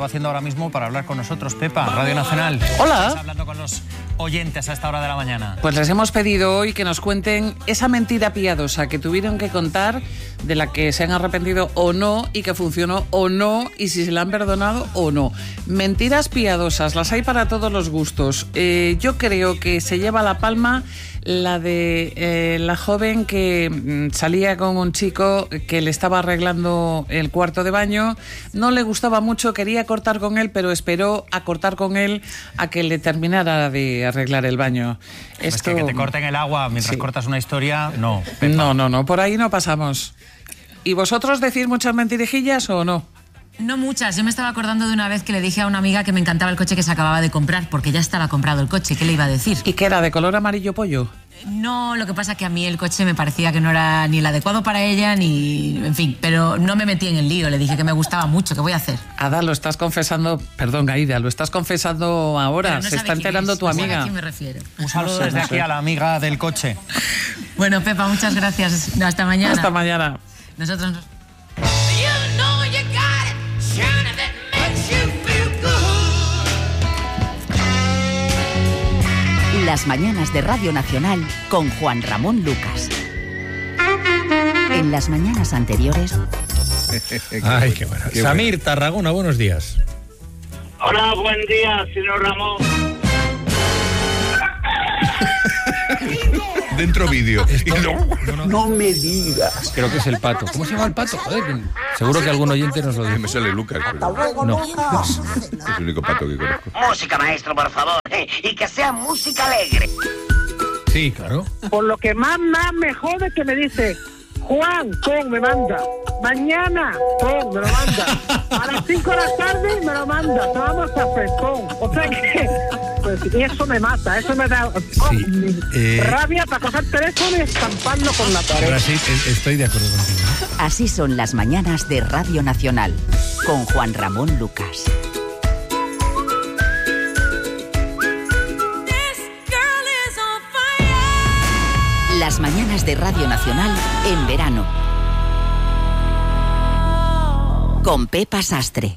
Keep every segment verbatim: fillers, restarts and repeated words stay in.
estaba haciendo ahora mismo para hablar con nosotros. Pepa, Radio Nacional. Hola. Estás hablando con los oyentes a esta hora de la mañana. Pues les hemos pedido hoy que nos cuenten esa mentira piadosa que tuvieron que contar, de la que se han arrepentido o no, y que funcionó o no, y si se la han perdonado o no. Mentiras piadosas, las hay para todos los gustos. Eh, yo creo que se lleva la palma la de eh, la joven que mm, salía con un chico que le estaba arreglando el cuarto de baño, no le gustaba mucho, quería cortar con él, pero esperó a cortar con él a que le terminara de arreglar el baño. Es Esto... que, que te corten el agua mientras sí. cortas una historia, no. Pepa. No, no, no, por ahí no pasamos. ¿Y vosotros decís muchas mentirijillas o no? No muchas. Yo me estaba acordando de una vez que le dije a una amiga que me encantaba el coche que se acababa de comprar, porque ya estaba comprado el coche. ¿Qué le iba a decir? ¿Y qué era, de color amarillo pollo? No, lo que pasa que a mí el coche me parecía que no era ni el adecuado para ella, ni... En fin, pero no me metí en el lío. Le dije que me gustaba mucho. ¿Qué voy a hacer? Ada, lo estás confesando... Perdón, Aida, lo estás confesando ahora. No se está enterando es, tu no amiga. ¿A quién me refiero? Un saludo No sé, desde no aquí sé. a la amiga del coche. Bueno, Pepa, muchas gracias. Hasta mañana. Hasta mañana. Nosotros nos... Las mañanas de Radio Nacional con Juan Ramón Lucas. En las mañanas anteriores... Ay, qué bueno. Qué Samir, Tarragona, buenos días. Hola, buen día, señor Ramón. Dentro vídeo. Esto- Y luego- no, no, No me digas. creo que es el pato. ¿Cómo se llama el pato? Joder, que- seguro que algún oyente nos lo Me dice. sale Lucas, pero No. es el único pato que conozco. Música, maestro, por favor. eh, Y que sea música alegre. Sí, claro. Por lo que más, más me jode que me dice, Juan, Tom, me manda. Mañana, Tom, me lo manda. A las cinco de la tarde me lo manda. Vamos a hacer, Tom. O sea que, pues, y eso me mata, eso me da oh, Sí, eh. rabia para coger el teléfono y estamparlo con la pared. Ahora sí, e- estoy de acuerdo contigo. ¿eh? Así son las mañanas de Radio Nacional con Juan Ramón Lucas. Las mañanas de Radio Nacional en verano. Con Pepa Sastre.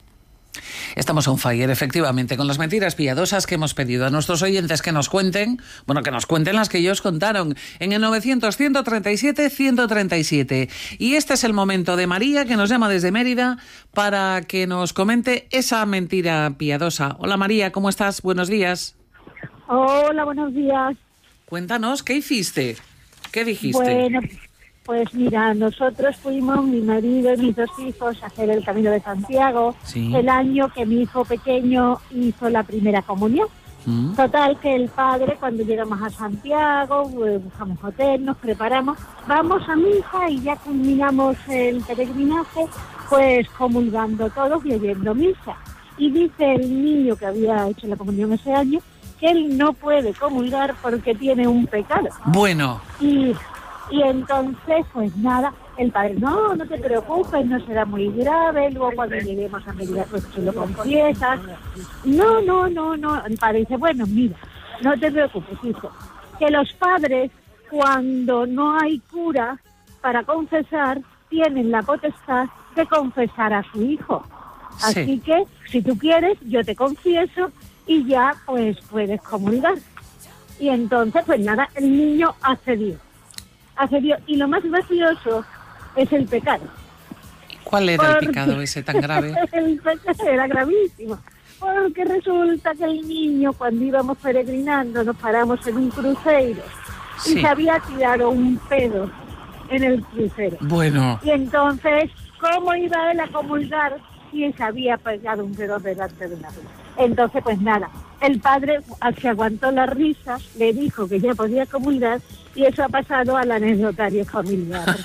Estamos on fire, efectivamente, con las mentiras piadosas que hemos pedido a nuestros oyentes que nos cuenten, bueno, que nos cuenten las que ellos contaron, en el novecientos, ciento treinta y siete, ciento treinta y siete. Y este es el momento de María, que nos llama desde Mérida, para que nos comente esa mentira piadosa. Hola María, ¿cómo estás? Buenos días. Hola, buenos días. Cuéntanos, ¿qué hiciste? ¿Qué dijiste? Bueno, pues mira, nosotros fuimos, mi marido y mis dos hijos, a hacer el Camino de Santiago, Sí. el año que mi hijo pequeño hizo la primera comunión. ¿Mm? Total, que el padre, cuando llegamos a Santiago, eh, buscamos hotel, nos preparamos, vamos a misa y ya culminamos el peregrinaje, pues comulgando todos y oyendo misa. Y dice el niño que había hecho la comunión ese año que él no puede comulgar porque tiene un pecado. Bueno, Y, y entonces, pues nada, el padre, no, no te preocupes, no será muy grave, luego cuando lleguemos a Mérida, pues tú lo confiesas. No, no, no, no. El padre dice, bueno, mira, no te preocupes, hijo, que los padres, cuando no hay cura para confesar, tienen la potestad de confesar a su hijo. Sí. Así que, si tú quieres, yo te confieso y ya, pues, puedes comulgar. Y entonces, pues nada, el niño accedió. Accedió. Y lo más gracioso es el pecado. ¿cuál era el Porque- pecado ese tan grave? El pecado era gravísimo. Porque resulta que el niño, cuando íbamos peregrinando, nos paramos en un crucero Sí. y se había tirado un pedo en el crucero. Bueno, Y entonces, ¿cómo iba él a comulgar si se había pegado un pedo delante de una luz? Entonces, pues nada, el padre se aguantó la risa, le dijo que ya podía comulgar y eso ha pasado al anecdotario familiar.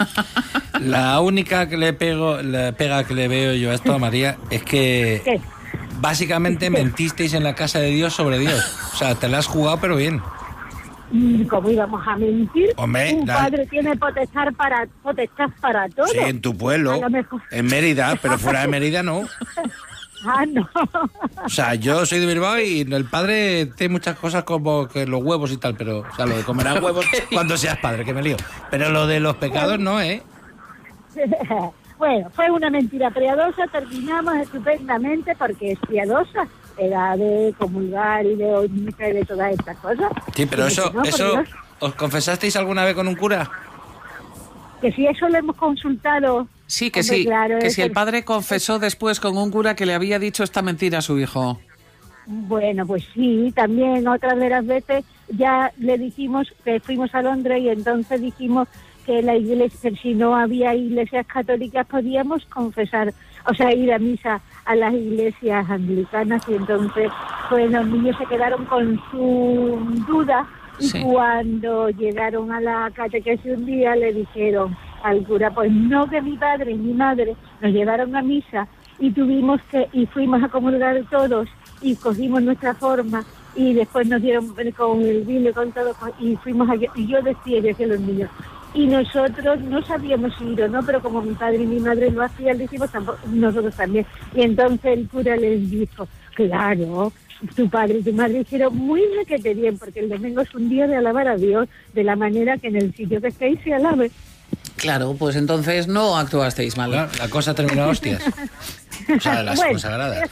La única que le pego, la pega que le veo yo a esto a María es que ¿Qué? básicamente mentisteis en la casa de Dios sobre Dios. O sea, te la has jugado pero bien. Mm, ¿Cómo íbamos a mentir? Hombre, Un la- padre tiene potestad para, potestad para todo. Sí, en tu pueblo, A lo mejor. en Mérida, pero fuera de Mérida no. Ah, no. O sea, yo soy de Bilbao y el padre tiene muchas cosas como que los huevos y tal, pero, o sea, lo de comer huevos cuando seas padre, que me lío. Pero lo de los pecados no, ¿eh? Bueno, fue una mentira piadosa, terminamos estupendamente porque es piadosa, era de comulgar y de misa y de todas estas cosas. Sí, pero Y eso, dije, no, por eso, Dios, ¿os confesasteis alguna vez con un cura? que si eso lo hemos consultado. Sí, que hombre, sí, claro, que es si el el- padre confesó después con un cura que le había dicho esta mentira a su hijo. Bueno, pues sí, también otras de las veces ya le dijimos que fuimos a Londres y entonces dijimos que la iglesia, si no había iglesias católicas, podíamos confesar, o sea, ir a misa a las iglesias anglicanas y entonces, pues los niños se quedaron con su duda y Sí. cuando llegaron a la catequesis un día le dijeron al cura, pues no, que mi padre y mi madre nos llevaron a misa y tuvimos que, y fuimos a comulgar todos y cogimos nuestra forma y después nos dieron con el vino y con todo y fuimos allá, y yo decía, decía a los niños, y nosotros no sabíamos si ir o no, pero como mi padre y mi madre lo hacían, decimos tampoco, nosotros también. Y entonces el cura les dijo, claro, tu padre y tu madre hicieron muy requete bien, porque el domingo es un día de alabar a Dios, de la manera que en el sitio que estéis se alabe. Claro, pues entonces no actuasteis mal. Claro, la cosa terminó a hostias. O sea, de las Bueno. consagradas.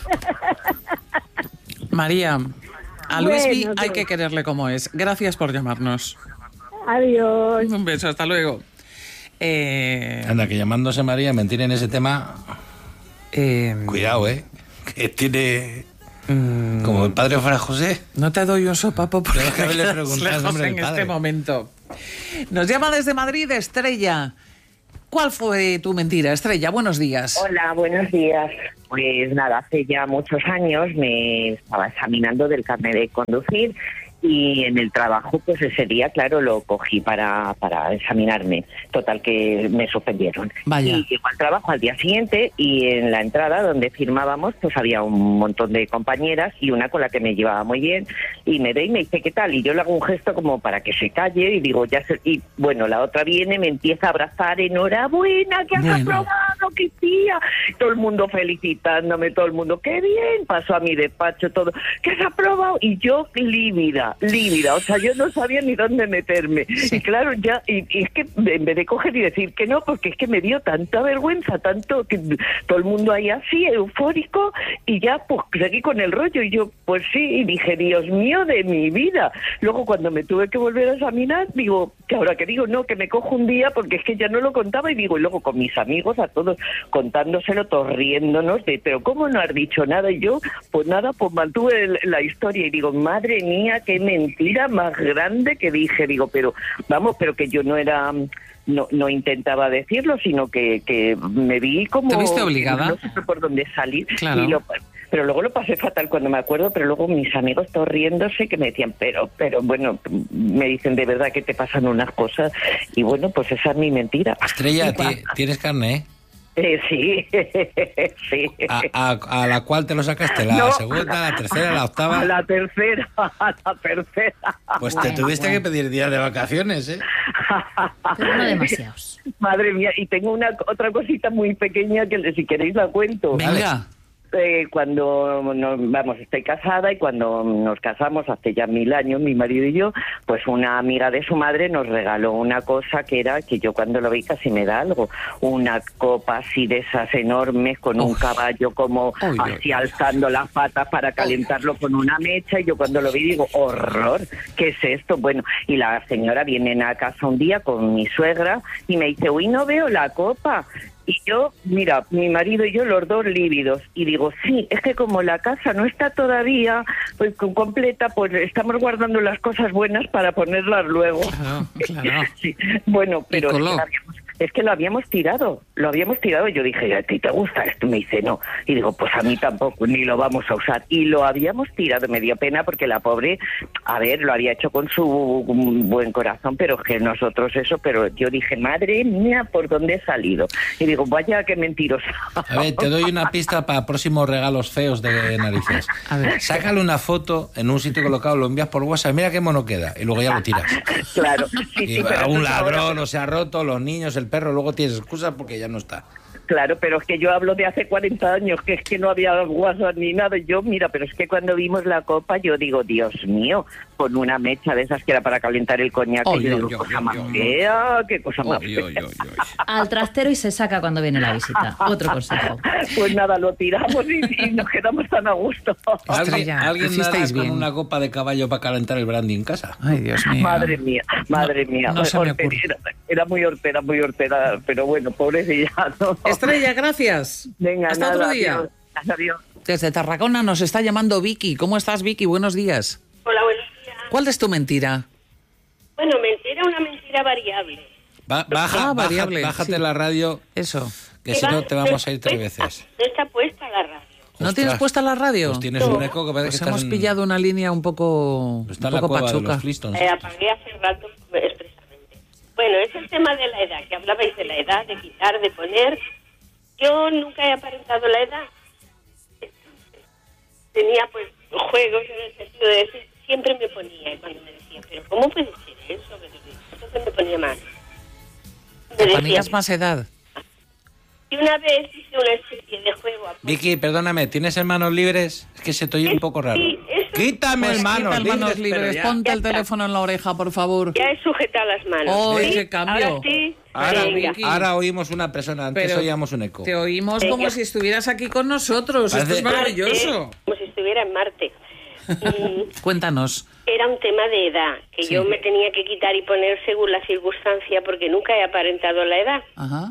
María, a Luismi Bueno, hay pues. que quererle como es. Gracias por llamarnos. Adiós. Un beso, hasta luego. Eh, Anda, que llamándose María, mentir en ese tema, eh, cuidado, ¿eh? Que tiene... mm, Como el padre fuera José. no te doy un sopapo porque Tengo que haberle me quedas preguntado el lejos nombre en del padre. este momento. Nos llama desde Madrid Estrella. ¿Cuál fue tu mentira, Estrella? Buenos días. Hola, buenos días. Pues nada, hace ya muchos años me estaba examinando del carnet de conducir y en el trabajo, pues ese día, claro, lo cogí para, para examinarme. Total, que me suspendieron. Vaya. Y llego al trabajo al día siguiente y en la entrada donde firmábamos, pues había un montón de compañeras y una con la que me llevaba muy bien y me ve y me dice, ¿qué tal? Y yo le hago un gesto como para que se calle y digo, ya sé. Y bueno, la otra viene, me empieza a abrazar, enhorabuena, que has Bueno. aprobado, qué tía. Todo el mundo felicitándome, todo el mundo, qué bien. Pasó a mi despacho todo, que has aprobado. Y yo lívida, lívida, o sea, yo no sabía ni dónde meterme. Sí. Y claro, ya, y, y es que en vez de coger y decir que no, porque es que me dio tanta vergüenza, tanto, que todo el mundo ahí así, eufórico, y ya pues seguí con el rollo, y yo, pues sí, y dije, Dios mío de mi vida. Luego cuando me tuve que volver a examinar, digo, que ahora que digo, no, que me cojo un día, porque es que ya no lo contaba, y digo, y luego con mis amigos, a todos, contándoselo, todos riéndonos, de, pero ¿cómo no has dicho nada? Y yo, pues nada, pues mantuve el- la historia, y digo, madre mía, qué mentira más grande que dije, digo, pero, vamos, pero que yo no era... No, no intentaba decirlo, sino que, que me vi como... ¿Te viste obligada? No sé por dónde salir. Claro. Y lo, pero luego lo pasé fatal cuando me acuerdo, pero luego mis amigos todos riéndose que me decían, pero, pero bueno, me dicen de verdad que te pasan unas cosas. Y bueno, pues esa es mi mentira. Estrella, Y pa- ti- tienes carne, ¿eh? Eh, sí, sí. A, a- a la cual te lo sacaste, la No. segunda, la tercera, la octava. A la tercera, a la tercera. Pues te Bueno, tuviste bueno. que pedir días de vacaciones, ¿eh? Pero no demasiados. Madre mía, y tengo una otra cosita muy pequeña que si queréis la cuento. Venga. Eh, cuando nos, vamos, estoy casada y cuando nos casamos hace ya mil años, mi marido y yo, pues una amiga de su madre nos regaló una cosa que era, que yo cuando lo vi casi me da algo, una copa así de esas enormes con un Uf. caballo como Uy, uy, así alzando las patas para calentarlo con una mecha, y yo cuando lo vi digo, horror, ¿qué es esto? Bueno, y la señora viene a casa un día con mi suegra y me dice, uy, no veo la copa. Y yo, mira, mi marido y yo, los dos lívidos, y digo, sí, es que como la casa no está todavía pues con- completa, pues estamos guardando las cosas buenas para ponerlas luego. Claro, claro. Sí, bueno, pero es que, coló. la habíamos, es que lo habíamos tirado, lo habíamos tirado, y yo dije, ¿a ti te gusta esto? Me dice, no, y digo, pues a mí tampoco, ni lo vamos a usar, y lo habíamos tirado, me dio pena porque la pobre, a ver, lo había hecho con su buen corazón, pero que nosotros eso, pero yo dije, madre mía, ¿por dónde he salido? Y digo, vaya, qué mentirosa. A ver, te doy una pista para próximos regalos feos de narices. A ver. Sácale una foto en un sitio colocado, lo envías por WhatsApp, mira qué mono queda, y luego ya lo tiras. Claro, sí, Y sí, pero algún eso es ahora. ladrón o se ha roto, los niños, el perro, luego tienes excusa porque ya no está. Claro, pero es que yo hablo de hace cuarenta años, que es que no había WhatsApp ni nada. Yo, mira, pero es que cuando vimos la copa, yo digo, Dios mío, con una mecha de esas que era para calentar el coñac, Oh, y yo yo, digo, yo, cosa yo, más yo, fea, qué cosa Oh, más yo, fea. yo, yo. Al trastero y se saca cuando viene la visita. Otro consejo. Pues nada, lo tiramos y, y nos quedamos tan a gusto. ¿Alguien, Estrella, ¿alguien sí dará estáis con bien. una copa de caballo para calentar el brandy en casa? Ay, Dios mío. Madre mía, madre mía. no se me Hortera, ocurre. Era, era muy hortera, muy hortera, pero bueno, pobrecilla, ¿no? Estrella, gracias. Venga, Hasta nada, otro día. adiós. Adiós. Desde Tarragona nos está llamando Vicky. ¿Cómo estás, Vicky? Buenos días. Hola, buenos días. ¿Cuál es tu mentira? Bueno, mentira, una mentira variable. Ba- baja, Ah, baja- variable, bájate sí. la radio, Eso. que si no te vamos a ir tres veces. No está puesta la radio. ¿No Ostras, tienes puesta la radio? Pues tienes un eco que parece Pues que hemos estás en- pillado una línea un poco, Está un en la poco cueva de pachuca. los Flintstones. Eh, apagué hace rato expresamente. Bueno, es el tema de la edad, que hablabais de la edad, de quitar, de poner. Yo nunca he aparentado la edad. Tenía pues juegos en el sentido de decir, siempre me ponía, y cuando me decían, pero ¿cómo puede ser eso? Entonces me ponía más. Me ¿Te decían, ponías más edad? y una vez hice una especie de juego. a- Vicky, perdóname, ¿tienes hermanos libres? Es que se te oye un poco raro. Sí, eso- Quítame Pues hermanos quita el manos libres, pero libres. ya. Ponte Ya el está. teléfono en la oreja, por favor. Ya he sujetado las manos. ¡Oh, ¿Sí? qué cambio! Ahora sí. Ahora, Venga. Vicky. ahora oímos una persona, antes Pero oíamos un eco. Te oímos Venga. como si estuvieras aquí con nosotros. Esto Parece- es maravilloso. Marte, como si estuviera en Marte. Mm, Cuéntanos. Era un tema de edad, que Sí. yo me tenía que quitar y poner según la circunstancia, porque nunca he aparentado la edad. Ajá.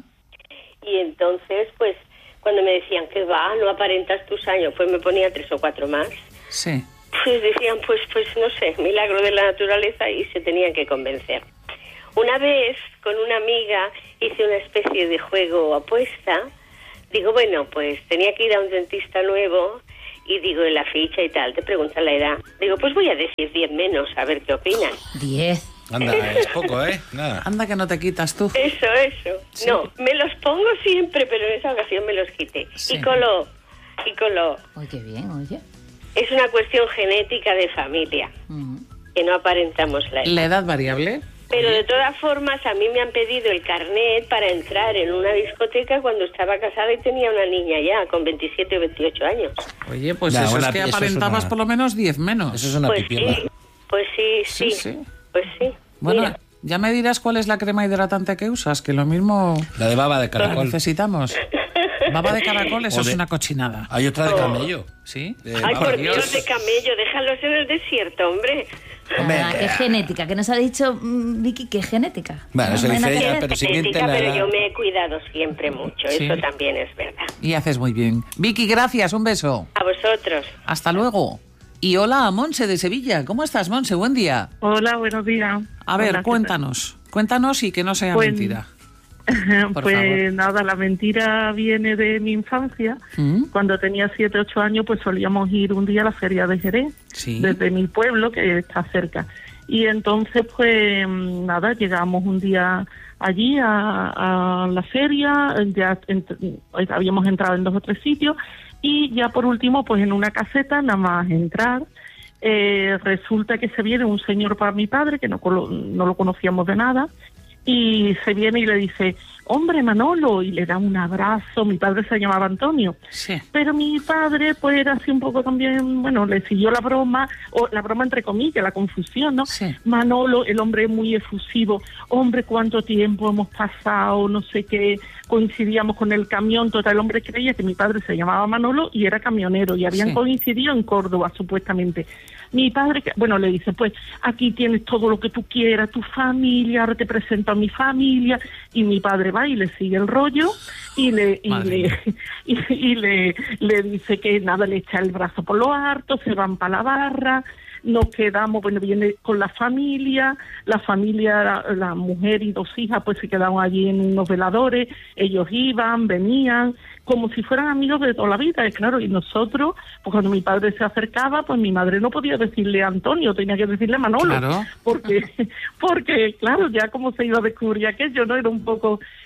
Y entonces, pues, cuando me decían que va, no aparentas tus años, pues me ponía tres o cuatro más. Sí. Pues decían, pues, pues no sé, milagro de la naturaleza, y se tenían que convencer. Una vez, con una amiga, hice una especie de juego apuesta. Digo, bueno, pues tenía que ir a un dentista nuevo, y digo, en la ficha y tal, te preguntan la edad. Digo, pues voy a decir diez menos, a ver qué opinan. Diez. Anda, es poco, ¿eh? Nada. Anda que no te quitas tú. Eso, eso. Sí. No, me los pongo siempre, pero en esa ocasión me los quité. Sí. Y coló, y coló. Oye, qué bien, oye. Es una cuestión genética de familia, Mm. que no aparentamos la edad. La edad variable. Pero de todas formas, a mí me han pedido el carnet para entrar en una discoteca cuando estaba casada y tenía una niña ya, con veintisiete o veintiocho años. Oye, pues Ya, eso una- es que eso es aparentabas una- por lo menos diez menos. Eso es una Pues pipienda. sí, pues sí, sí, Sí, sí. pues sí. Bueno, Mira, ya me dirás cuál es la crema hidratante que usas, que lo mismo La de baba de la caracol. necesitamos. Baba de caracol, eso O de- es una cochinada. Hay otra de camello. ¿Sí? De ay, baba. por Dios, de camello, déjalos en el desierto, hombre. Hombre, Ah, qué eh. genética, que nos ha dicho mm, Vicky que es genética. Bueno, eso No hay dice nada que ella, ver. pero si miente Genética, la pero edad. yo me he cuidado siempre mucho, Sí. eso también es verdad. Y haces muy bien. Vicky, gracias, un beso. A vosotros. Hasta luego. Y hola a Monse de Sevilla. ¿Cómo estás, Monse? Buen día. Hola, buenos días. A ver, Hola, ¿qué cuéntanos. Cuéntanos y que no sea Pues- mentira. tal? por Pues favor. nada, la mentira viene de mi infancia. ¿Mm? Cuando tenía siete, ocho años, pues solíamos ir un día a la feria de Jerez, Sí. desde mi pueblo, que está cerca. Y entonces, pues mm, nada, llegamos un día allí a, a la feria, ya ent- habíamos entrado en dos o tres sitios, y ya por último, pues en una caseta, nada más entrar, eh, resulta que se viene un señor para mi padre, que no, colo- no lo conocíamos de nada, y se viene y le dice, hombre Manolo, y le da un abrazo. Mi padre se llamaba Antonio, Sí. pero mi padre pues era así un poco también, bueno, le siguió la broma, o la broma entre comillas, la confusión, ¿no? Sí. Manolo, el hombre muy efusivo, hombre, cuánto tiempo hemos pasado, no sé qué, coincidíamos con el camión, total, el hombre creía que mi padre se llamaba Manolo y era camionero, y habían Sí. coincidido en Córdoba, supuestamente. Mi padre, que- bueno, le dice, pues aquí tienes todo lo que tú quieras, tu familia, ahora te presento a mi familia, y mi padre va y le sigue el rollo, y le y Madre le, mía. y, y le, le dice que nada, le echa el brazo por lo harto, se van para la barra, nos quedamos, bueno, viene con la familia, la familia, la, la mujer y dos hijas, pues se quedaron allí en unos veladores, ellos iban, venían, como si fueran amigos de toda la vida, y claro, y nosotros, pues cuando mi padre se acercaba, pues mi madre no podía decirle Antonio, tenía que decirle Manolo, Claro. porque, porque claro, ya como se iba a descubrir aquello, ¿no? Era un poco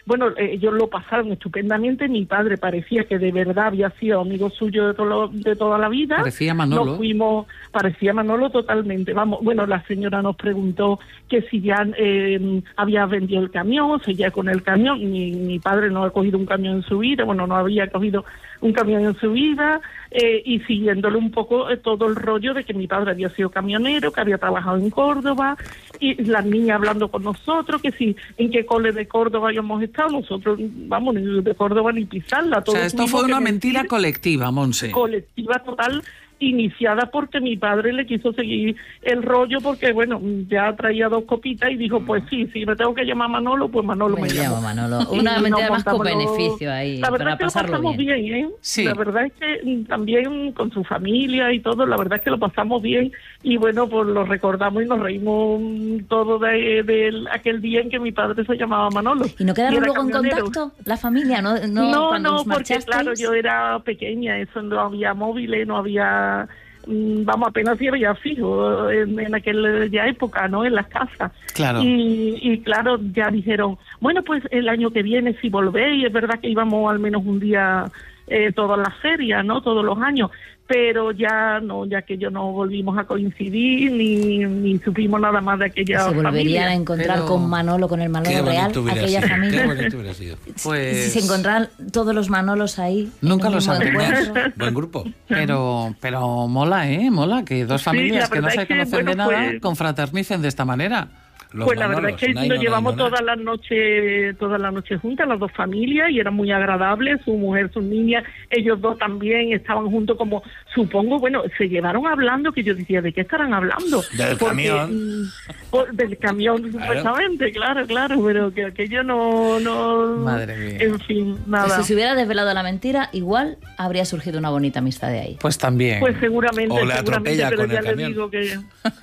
bueno, eh, ellos lo pasaron estupendamente. Mi padre parecía que de verdad había sido amigo suyo de, todo, de toda la vida. Parecía Manolo. Nos fuimos, parecía Manolo totalmente. Vamos, bueno, la señora nos preguntó que si ya eh, había vendido el camión, seguía con el camión. Mi, mi padre no ha cogido un camión en su vida, bueno, no había cogido un camión en su vida, eh, y siguiéndole un poco eh, todo el rollo de que mi padre había sido camionero, que había trabajado en Córdoba, y las niñas hablando con nosotros, que si en qué cole de Córdoba habíamos estado, nosotros, vamos, ni de Córdoba ni pisarla. O sea, esto fue una mentira colectiva, Monse. Colectiva total, iniciada porque mi padre le quiso seguir el rollo, porque bueno, ya traía dos copitas y dijo, pues sí, si me tengo que llamar Manolo, pues Manolo me, me llama. llamo Manolo. Una Y mentira nos más con montamos los- beneficio ahí, La verdad para es que lo pasarlo pasamos bien. bien, ¿eh? Sí. La verdad es que mm, también con su familia y todo, la verdad es que lo pasamos bien, y bueno, pues lo recordamos y nos reímos mm, todo de, de aquel día en que mi padre se llamaba Manolo. ¿Y no quedaron era luego en camionero. contacto la familia? No, no, No, cuando no, os porque marchasteis. claro, yo era pequeña, eso no había móviles, no había, mm, vamos, apenas sí había fijo en, en aquella época, ¿no? En las casas. Claro. Y, y claro, ya dijeron, bueno, pues el año que viene si volvéis, es verdad que íbamos al menos un día eh, todas las ferias, ¿no? Todos los años, pero ya no, ya que yo no volvimos a coincidir, ni, ni supimos nada más de aquella Se volverían familia. a encontrar Pero- con Manolo, con el Qué Manolo real, bonito hubiera aquella sido. Qué familia. bonito hubiera sido. Pues- Y si se encontraran todos los Manolos ahí. Nunca en un lo mismo sabremos. encuentro. Buen grupo. Pero, pero mola, ¿eh? Mola que dos Sí, familias la que no verdad se es que, conocen bueno, de nada pues- confraternicen de esta manera. Los Pues la verdad Manolos, es que Naino, nos llevamos Naino, todas las noches, todas las noches juntas, las dos familias, y era muy agradable, su mujer, sus niñas, ellos dos también estaban juntos, como supongo, bueno, se llevaron hablando, que yo decía, ¿de qué estarán hablando? Del camión. mm, por- del camión, supuestamente, claro, claro, pero que aquello no, no, Madre mía. en fin, Que nada. si se hubiera desvelado la mentira, igual habría surgido una bonita amistad de ahí. Pues también. Pues seguramente, O le seguramente, atropella pero con ya el le camión. digo que...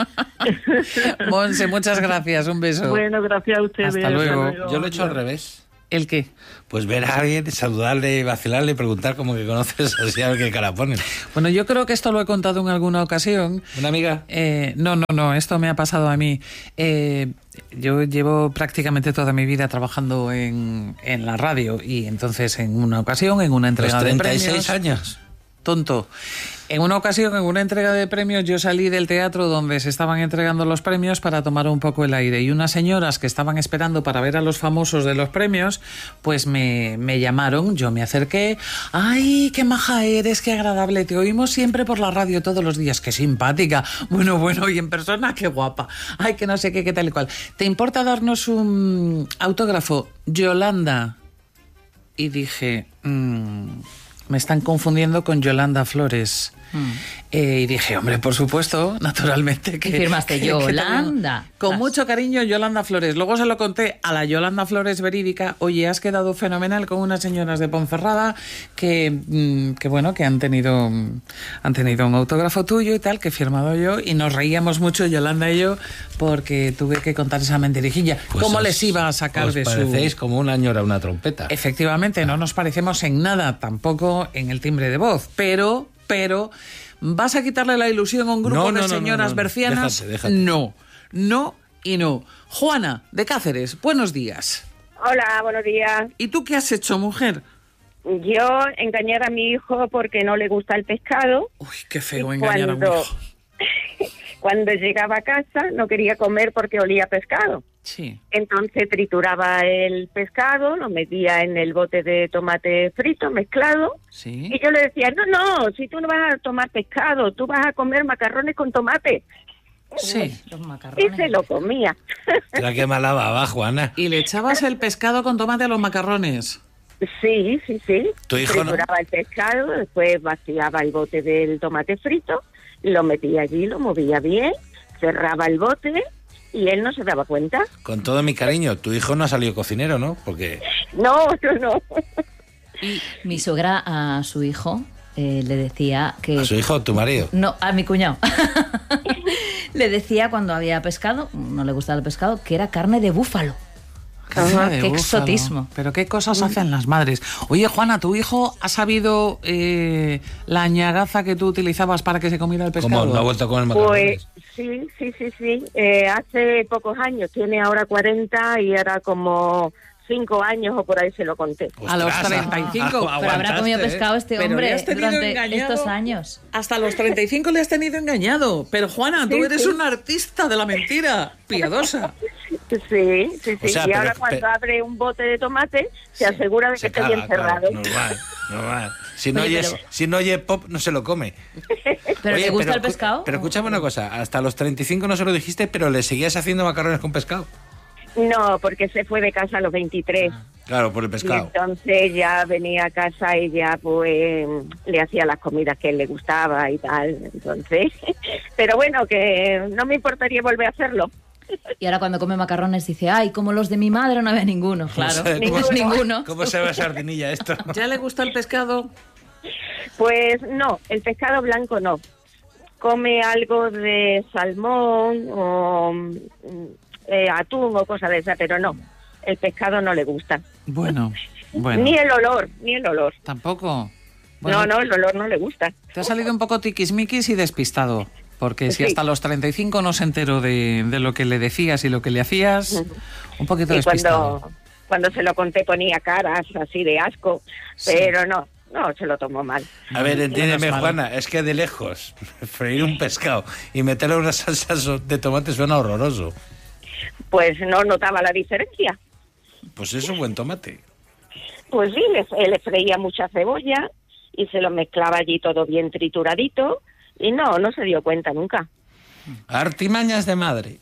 Monse, muchas gracias, un beso. Bueno, gracias a ustedes. Hasta luego. Yo lo he hecho al revés. ¿El qué? Pues ver a alguien, saludarle, vacilarle, preguntar como que conoces así a ver qué cara ponen. Bueno, yo creo que esto lo he contado en alguna ocasión. ¿Una amiga? Eh, no, no, no, esto me ha pasado a mí. Eh, yo llevo prácticamente toda mi vida trabajando en, en la radio, y entonces en una ocasión, en una entrega Los de treinta y premios... seis años. Tonto. En una ocasión, en una entrega de premios, yo salí del teatro donde se estaban entregando los premios para tomar un poco el aire, y unas señoras que estaban esperando para ver a los famosos de los premios, pues me, me llamaron, yo me acerqué. ¡Ay, qué maja eres, qué agradable! Te oímos siempre por la radio todos los días. ¡Qué simpática! Bueno, bueno, y en persona, qué guapa. ¡Ay, que no sé qué, qué tal y cual! ¿Te importa darnos un autógrafo? Yolanda. Y dije... Mmm, me están confundiendo con Yolanda Flores. Mm. Eh, y dije, hombre, por supuesto, naturalmente que... Y firmaste que, Yolanda. Que con mucho cariño, Yolanda Flores. Luego se lo conté a la Yolanda Flores verídica. Oye, has quedado fenomenal con unas señoras de Ponferrada que, que bueno, que han tenido, han tenido un autógrafo tuyo y tal, que he firmado yo, y nos reíamos mucho, Yolanda y yo, porque tuve que contar esa mentirijilla. Pues ¿Cómo os, les iba a sacar os de su...? parecéis como una ñora una trompeta. Efectivamente, no nos parecemos en nada, tampoco en el timbre de voz, pero, pero, ¿vas a quitarle la ilusión a un grupo No, no, de no, señoras no, no, no. bercianas? Déjate, déjate. No, no y no. Juana, de Cáceres, buenos días. Hola, buenos días. ¿Y tú qué has hecho, mujer? Yo engañar a mi hijo porque no le gusta el pescado. Uy, qué feo Y engañar cuando, a un hijo. Cuando llegaba a casa no quería comer porque olía a pescado. Sí. Entonces trituraba el pescado, lo metía en el bote de tomate frito mezclado. Sí. Y yo le decía, no, no, si tú no vas a tomar pescado, tú vas a comer macarrones con tomate. Sí. Los Y macarrones. se lo comía. Era que mala baba, Juana. ¿Y le echabas el pescado con tomate a los macarrones? Sí, sí, sí. ¿Tu hijo no? Trituraba el pescado, después vaciaba el bote del tomate frito, lo metía allí, lo movía bien, cerraba el bote y él no se daba cuenta. Con todo mi cariño, tu hijo no ha salido cocinero, ¿no? Porque No, no, no. Mi suegra a su hijo eh, le decía que... a su hijo, tu marido. No, a mi cuñado. Le decía cuando había pescado, no le gustaba el pescado, que era carne de búfalo. Carne de Qué búfalo. exotismo. Pero qué cosas hacen las madres. Oye, Juana, ¿tu hijo ha sabido eh, la ñagaza que tú utilizabas para que se comiera el pescado? ¿Cómo no ha vuelto a comer macarrones? Pues sí, sí, sí, sí. Eh, hace pocos años, tiene ahora cuarenta y ahora como cinco años o por ahí se lo conté. A los treinta y cinco. Pero habrá comido pescado este Pero hombre le has tenido durante engañado. estos años. Hasta los treinta y cinco le has tenido engañado. Pero Juana, tú Sí, eres sí. una artista de la mentira, piadosa. Sí, sí, sí. O sea, y pero- ahora cuando pero- abre un bote de tomate, se asegura de Se que esté bien caga, claro, cerrado. normal, normal. Si no, Oye, oyes, pero- si no oye pop, no se lo come. ¿Pero te gusta el escu- pescado? Pero escúchame una cosa, hasta los treinta y cinco no se lo dijiste, pero le seguías haciendo macarrones con pescado. No, porque se fue de casa a los veintitrés. Claro, por el Y pescado. entonces ya venía a casa y ya pues le hacía las comidas que le gustaba y tal. Entonces, pero bueno, que no me importaría volver a hacerlo. Y ahora cuando come macarrones dice, ay, como los de mi madre no había ninguno. Claro, ¿Cómo se- ninguno. cómo se- ninguno. ¿Cómo se ve sardinilla esto? ¿Ya le gusta el pescado? Pues no, el pescado blanco no. Come algo de salmón o mm, eh, atún o cosas de esas, pero no. El pescado no le gusta. Bueno, bueno. Ni el olor, ni el olor. Tampoco. Bueno, No, no, el olor no le gusta. Te ha salido un poco tiquismiquis y despistado. Porque si Sí. hasta los treinta y cinco no se enteró de, de lo que le decías y lo que le hacías, un poquito Y despistado. cuando, cuando se lo conté ponía caras así de asco, Sí. pero no, no, se lo tomó mal. A ver, entiéndeme, Menos mal. Juana, es que de lejos freír un pescado y meterle una salsa so- de tomate suena horroroso. Pues no notaba la diferencia. Pues es un buen tomate. Pues sí, le, le freía mucha cebolla y se lo mezclaba allí todo bien trituradito y no, no se dio cuenta nunca. Artimañas de madre.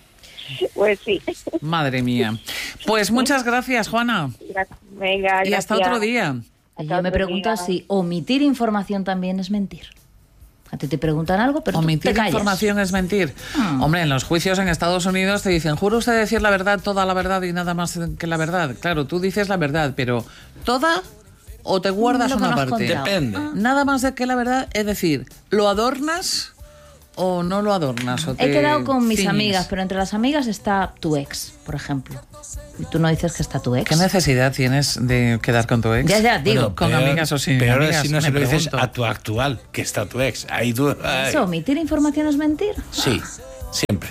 Pues sí. Madre mía. Pues muchas gracias, Juana. Venga, Y hasta gracias. otro día. Y yo me pregunto si omitir información también es mentir. A ti te preguntan algo, pero tú Omitir te callas. información es mentir. Hmm. Hombre, en los juicios en Estados Unidos te dicen, ¿jura usted decir la verdad, toda la verdad y nada más que la verdad? Claro, tú dices la verdad, pero ¿toda o te guardas Lo que una no has parte? contado. Depende. Nada más de que la verdad, es decir, ¿lo adornas o no lo adornas? O He te quedado con mis ciñes? amigas, pero entre las amigas está tu ex, por ejemplo. Y tú no dices que está tu ex. ¿Qué necesidad tienes de quedar con tu ex? Ya, ya, digo. Bueno, con peor- amigas o sin peor amigas, si no me se lo dices pregunto. a tu actual, que está tu ex. Ahí tú... ay. ¿Eso, omitir información es mentir? Sí, siempre.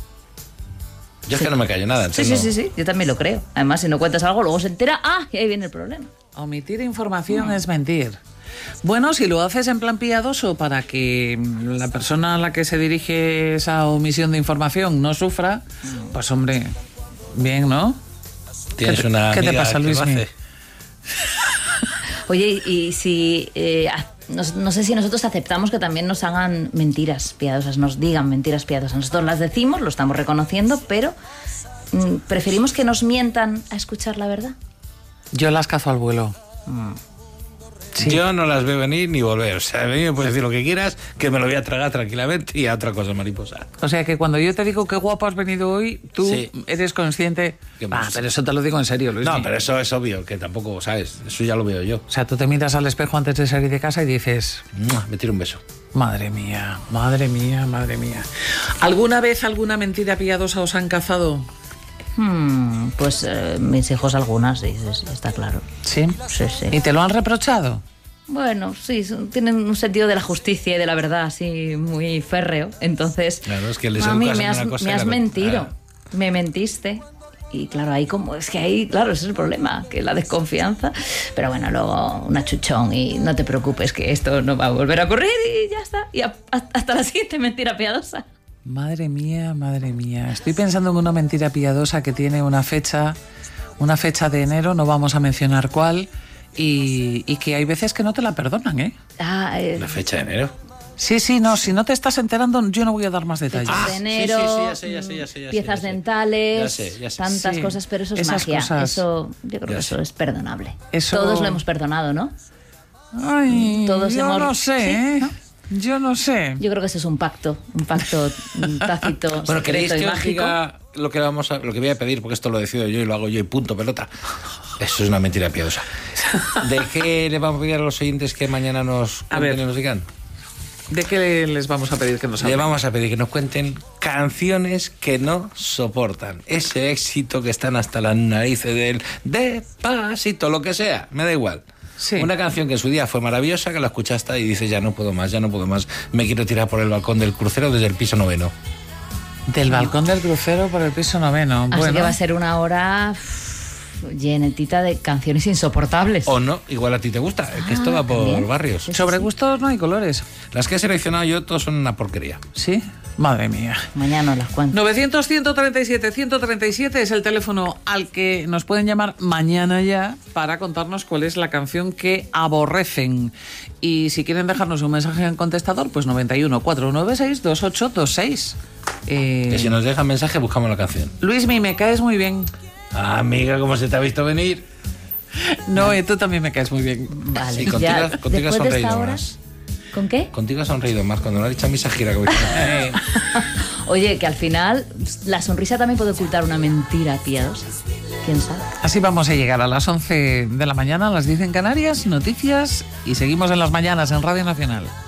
Yo es que no me callo nada. Sí, entonces sí, no- sí, sí, yo también lo creo. Además, si no cuentas algo, luego se entera, ah, y ahí viene el problema. Omitir información es mentir. Bueno, si lo haces en plan piadoso para que la persona a la que se dirige esa omisión de información no sufra, pues hombre, bien, ¿no? Tienes ¿Qué te- una qué te amiga pasa, que lo Luismi? hace. Oye, y si... eh, a- no, no sé si nosotros aceptamos que también nos hagan mentiras piadosas, nos digan mentiras piadosas. Nosotros las decimos, lo estamos reconociendo, pero mm, preferimos que nos mientan a escuchar la verdad. Yo las cazo al vuelo. Sí. Yo no las veo venir ni volver. O sea, a mí me puedes decir lo que quieras, que me lo voy a tragar tranquilamente y a otra cosa, mariposa. O sea que cuando yo te digo qué guapo has venido hoy, tú Sí. eres consciente... Que Ah, me- pero eso te lo digo en serio, Luis. No, pero eso es obvio, que tampoco, ¿sabes? Eso ya lo veo yo. O sea, tú te miras al espejo antes de salir de casa y dices... ¡Mua! Me tiro un beso. Madre mía, madre mía, madre mía. ¿Alguna vez alguna mentira piadosa os han cazado? Hmm, pues eh, mis hijos algunas, sí, sí, sí, está claro. ¿Sí? Sí, sí. ¿Y te lo han reprochado? Bueno, sí, son- tienen un sentido de la justicia y de la verdad así muy férreo. Entonces, Claro, es que les mami, educas me en has, una cosa me y has la- mentido, Ah. me mentiste. Y claro, ahí como, es que ahí, claro, ese es el problema, que la desconfianza. Pero bueno, luego una chuchón y no te preocupes que esto no va a volver a ocurrir y ya está. Y a- hasta la siguiente mentira piadosa. Madre mía, madre mía. Estoy pensando en una mentira piadosa que tiene una fecha, una fecha de enero, no vamos a mencionar cuál, y, y que hay veces que no te la perdonan, ¿eh? Ah, eh, La fecha de enero. Sí, sí, no, si no te estás enterando, yo no voy a dar más detalles. fechas de enero, sí, sí, sí, ya sé, ya sé, ya sé, ya sé, piezas ya sé. dentales, Ya sé, ya sé. tantas Sí, cosas, pero eso es esas magia. cosas. Eso, yo creo Ya que sé. eso es perdonable. Eso- Todos lo hemos perdonado, ¿no? Ay, Todos yo hemos- no sé, ¿Sí? ¿eh? ¿No? Yo no sé. Yo creo que eso es un pacto, un pacto mm, tácito, Bueno, ¿queréis secreto y que os mágico. diga lo que, vamos a, lo que voy a pedir? Porque esto lo decido yo y lo hago yo y punto, pelota. Eso es una mentira piadosa. ¿De qué le vamos a pedir a los oyentes que mañana nos A cuenten ver. y nos digan? ¿De qué les vamos a pedir que nos Le hablen? vamos a pedir que nos cuenten canciones que no soportan. Ese éxito que están hasta las narices del despacito, lo que sea, me da igual. Sí. Una canción que en su día fue maravillosa, que la escuchaste y dices, ya no puedo más, ya no puedo más. Me quiero tirar por el balcón del crucero desde el piso noveno. Del balcón del crucero por el piso noveno. Así bueno, que va a ser una hora llenetita de canciones insoportables. O no, igual a ti te gusta, es que esto va por también. barrios. Sobre gustos no hay colores. Las que he seleccionado yo, todos son una porquería. ¿Sí? Madre mía. Mañana las cuento. novecientos, ciento treinta y siete, ciento treinta y siete es el teléfono al que nos pueden llamar mañana ya para contarnos cuál es la canción que aborrecen. Y si quieren dejarnos un mensaje en contestador, pues noventa y uno, cuatrocientos noventa y seis, veintiocho veintiséis. Eh... Que si nos dejan mensaje, buscamos la canción. Luismi, me caes muy bien. Ah, amiga, ¿cómo se te ha visto venir? No, y tú también me caes muy bien. Vale, Sí, contigo, ya, contigo has después de sonreído esta hora, más. ¿con qué? Contigo has sonreído más. Cuando lo ha dicho a mí se gira. Como eh. Oye, que al final la sonrisa también puede ocultar una mentira piadosa. ¿Quién sabe? Así vamos a llegar a las once de la mañana, a las diez en Canarias, noticias y seguimos en las mañanas en Radio Nacional.